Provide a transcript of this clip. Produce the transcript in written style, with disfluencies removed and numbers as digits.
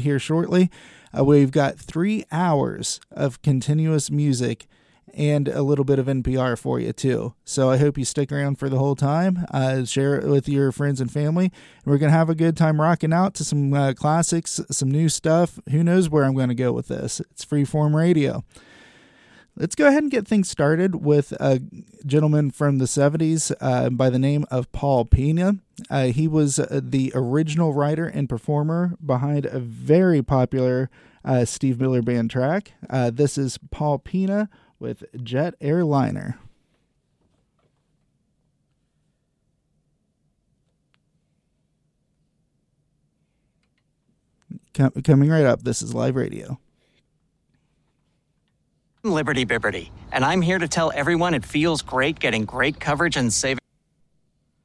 here shortly. We've got 3 hours of continuous music and a little bit of NPR for you too. So I hope you stick around for the whole time. Share it with your friends and family. And we're going to have a good time rocking out to some classics, some new stuff. Who knows where I'm going to go with this? It's Freeform Radio. Let's go ahead and get things started with a gentleman from the 70s by the name of Paul Pena. He was the original writer and performer behind a very popular Steve Miller Band track. This is Paul Pena with Jet Airliner. Coming right up, this is Live Radio. I'm Liberty Bibberty, and I'm here to tell everyone it feels great getting great coverage and saving